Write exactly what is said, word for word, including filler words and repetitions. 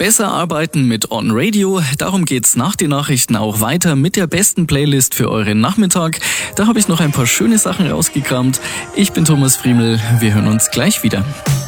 Besser arbeiten mit On Radio. Darum geht's nach den Nachrichten auch weiter mit der besten Playlist für euren Nachmittag. Da habe ich noch ein paar schöne Sachen rausgekramt. Ich bin Thomas Friemel. Wir hören uns gleich wieder.